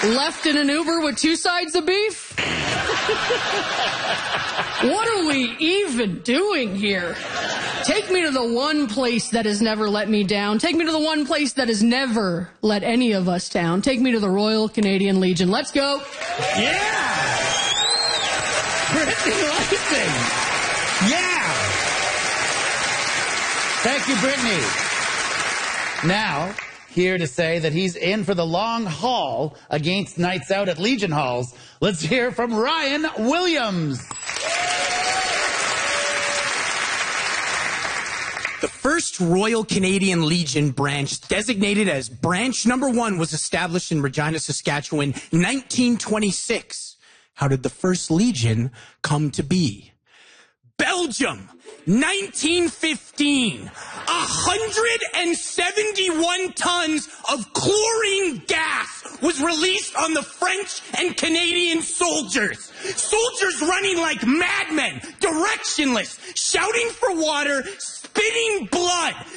Left in an Uber with 2 sides of beef? What are we even doing here? Take me to the one place that has never let me down. Take me to the one place that has never let any of us down. Take me to the Royal Canadian Legion. Let's go. Yeah! Brittany Lansing. Yeah! Thank you, Brittany. Now, here to say that he's in for the long haul against Nights Out at Legion Halls, let's hear from Ryan Williams. The first Royal Canadian Legion branch, designated as Branch Number 1, was established in Regina, Saskatchewan, 1926. How did the first Legion come to be? Belgium, 1915. 171 tons of chlorine gas was released on the French and Canadian soldiers. Soldiers running like madmen, directionless, shouting for water, spitting blood.